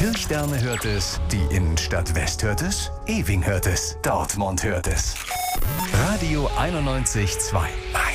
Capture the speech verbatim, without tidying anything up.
Kirchsterne hört es, die Innenstadt West hört es, Ewing hört es, Dortmund hört es. Radio einundneunzig Komma zwei.